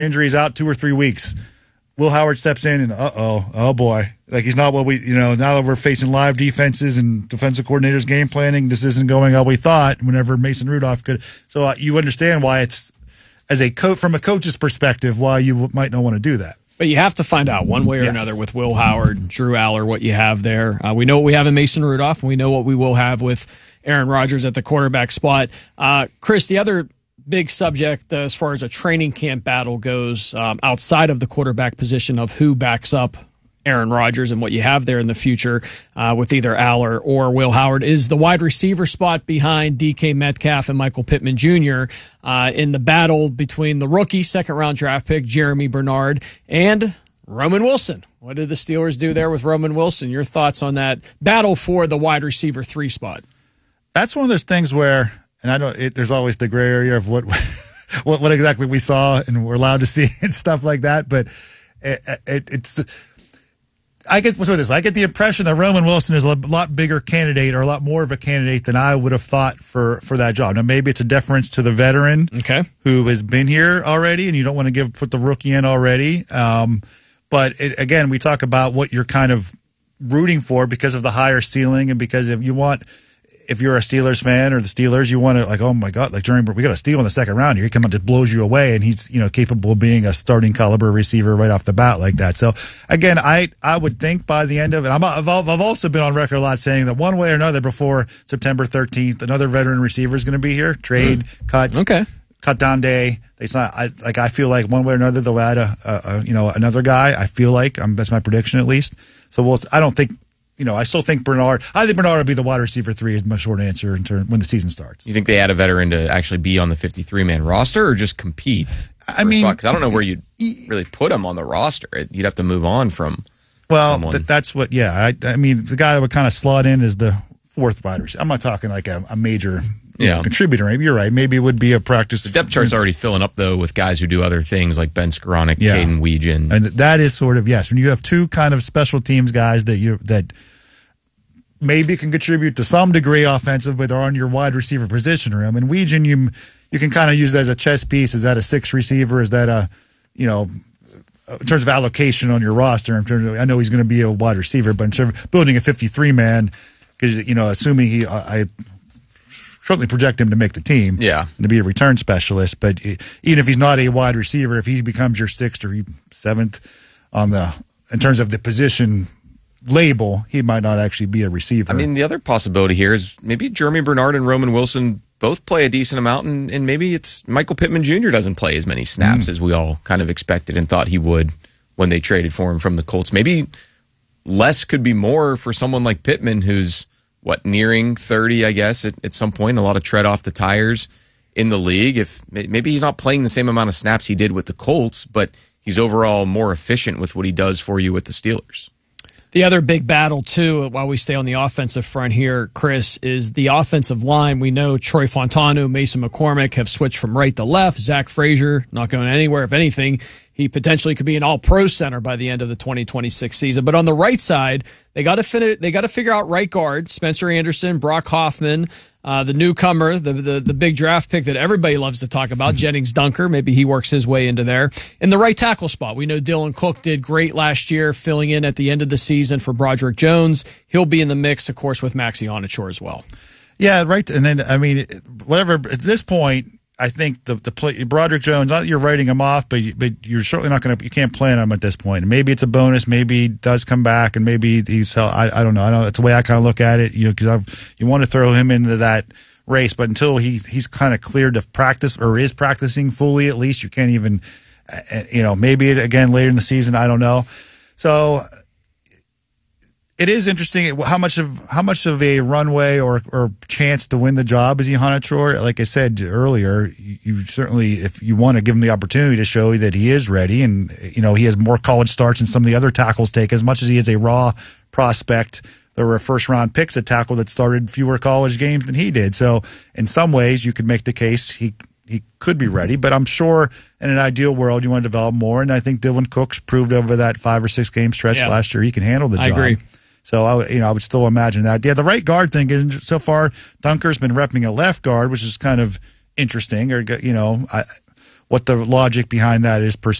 injuries out 2 or 3 weeks. Will Howard steps in and oh boy. Like he's not what we, now that we're facing live defenses and defensive coordinators game planning, this isn't going how we thought whenever Mason Rudolph could. So you understand why it's, as a coach, from a coach's perspective, why you might not want to do that. But you have to find out one way or another with Will Howard, Drew Aller, what you have there. We know what we have in Mason Rudolph, and we know what we will have with Aaron Rodgers at the quarterback spot. Chris, the other big subject as far as a training camp battle goes, outside of the quarterback position of who backs up Aaron Rodgers and what you have there in the future with either Aller or Will Howard, is the wide receiver spot behind DK Metcalf and Michael Pittman Jr. In the battle between the rookie second-round draft pick Jeremy Bernard and Roman Wilson. What did the Steelers do there with Roman Wilson? Your thoughts on that battle for the wide receiver 3 spot? That's one of those things where, and there's always the gray area of what exactly we saw and we're allowed to see and stuff like that. But I get the impression that Roman Wilson is a lot bigger candidate or a lot more of a candidate than I would have thought for that job. Now, maybe it's a deference to the veteran who has been here already, and you don't want to put the rookie in already. But again, we talk about what you're kind of rooting for because of the higher ceiling and because if you're a Steelers fan or the Steelers, you want to, like, oh my God, like Jeremy, we got a steal in the second round here. He comes out, just blows you away, and he's capable of being a starting caliber receiver right off the bat like that. So again, I would think by the end of it, I've also been on record a lot saying that one way or another before September 13th, another veteran receiver is going to be here. Trade, cut down day. I feel like one way or another they'll add another guy. I feel like that's my prediction at least. So I don't think. I still think Bernard. I think Bernard will be the wide receiver 3 is my short answer when the season starts. You think they add a veteran to actually be on the 53-man roster or just compete? Because I don't know where you'd really put him on the roster. You'd have to move on from. Well, that's what. Yeah, I mean, the guy that would kind of slot in is the 4th wide receiver. I'm not talking like a major contributor. Maybe you're right. Maybe it would be a practice. The depth chart's already filling up though with guys who do other things like Ben Skoranek, Caden Weegan, and that is sort of yes. When you have 2 kind of special teams guys that maybe can contribute to some degree offensive, but are on your wide receiver position room. And Weegan, you can kind of use that as a chess piece. Is that a 6 receiver? Is that in terms of allocation on your roster? I know he's going to be a wide receiver, but in terms of building a 53-man, because assuming I certainly project him to make the team, and to be a return specialist. But even if he's not a wide receiver, if he becomes your 6th or 7th in terms of the position label, he might not actually be a receiver. I mean, the other possibility here is maybe Jeremy Bernard and Roman Wilson both play a decent amount, and maybe it's Michael Pittman Jr. doesn't play as many snaps as we all kind of expected and thought he would when they traded for him from the Colts. Maybe less could be more for someone like Pittman, who's nearing 30, I guess, at some point. A lot of tread off the tires in the league. If maybe he's not playing the same amount of snaps he did with the Colts, but he's overall more efficient with what he does for you with the Steelers. The other big battle, too, while we stay on the offensive front here, Chris, is the offensive line. We know Troy Fontanu, Mason McCormick have switched from right to left. Zach Frazier not going anywhere. If anything, he potentially could be an all-pro center by the end of the 2026 season. But on the right side, they got to figure out right guard. Spencer Anderson, Brock Hoffman, the newcomer, the big draft pick that everybody loves to talk about, Jennings Dunker. Maybe he works his way into there. In the right tackle spot, we know Dylan Cook did great last year, filling in at the end of the season for Broderick Jones. He'll be in the mix, of course, with Maxi Onachor as well. Yeah, right. And then, I mean, whatever, at this point, I think the play, Broderick Jones, not that you're writing him off, but you're certainly not going to, you can't plan on him at this point. And maybe it's a bonus, maybe he does come back, and maybe he's, I don't know. That's the way I kind of look at it, because you want to throw him into that race, but until he's kind of cleared to practice or is practicing fully, at least you can't even, maybe again later in the season, I don't know. So it is interesting how much of a runway or chance to win the job is Onachor. Like I said earlier, you certainly, if you want to give him the opportunity to show that he is ready, and he has more college starts than some of the other tackles take, as much as he is a raw prospect. There were first-round picks at tackle that started fewer college games than he did. So in some ways, you could make the case he could be ready. But I'm sure in an ideal world, you want to develop more. And I think Dylan Cook's proved over that 5 or 6 game stretch last year he can handle the job. I agree. So I would still imagine that. Yeah, the right guard thing is, so far Dunker's been repping a left guard, which is kind of interesting. Or what the logic behind that is per se.